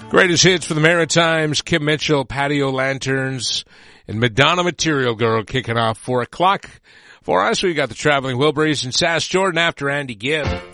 Greatest hits for the Maritimes, Kim Mitchell, Patio Lanterns, and Madonna Material Girl kicking off 4 o'clock. For us, we got the Traveling Wilburys and Sass Jordan after Andy Gibb.